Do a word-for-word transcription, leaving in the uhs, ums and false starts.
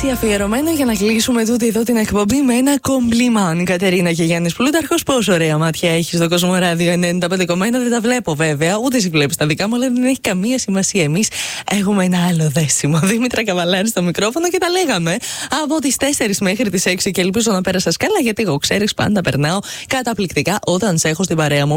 έτσι αφιερωμένο για να κλείσουμε τούτη εδώ την εκπομπή με ένα κομπλιμάν. Κατερίνα και Γιάννης Πλούταρχος, πόσο ωραία μάτια έχεις στο Κοσμοράδιο ενενήντα πέντε κόμμα ένα. Δεν τα βλέπω βέβαια, ούτε εσύ βλέπεις τα δικά μου, αλλά δεν έχει καμία σημασία. Εμείς έχουμε ένα άλλο δέσιμο. Δήμητρα Καβαλάρη στο μικρόφωνο και τα λέγαμε από τις τέσσερις μέχρι τις έξι. Και ελπίζω να πέρασες καλά, γιατί εγώ ξέρεις πάντα περνάω καταπληκτικά όταν σε έχω στην παρέα μου.